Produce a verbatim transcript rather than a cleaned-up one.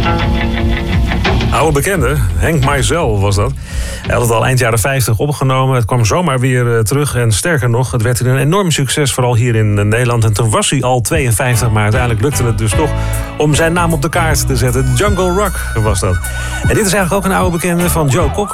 Oude bekende, Henk Maisel was dat. Hij had het al eind jaren vijftig opgenomen. Het kwam zomaar weer uh, terug. En sterker nog, het werd een enorm succes, vooral hier in uh, Nederland. En toen was hij al tweeënvijftig, maar uiteindelijk lukte het dus toch om zijn naam op de kaart te zetten. Jungle Rock was dat. En dit is eigenlijk ook een oude bekende van Joe Cocker.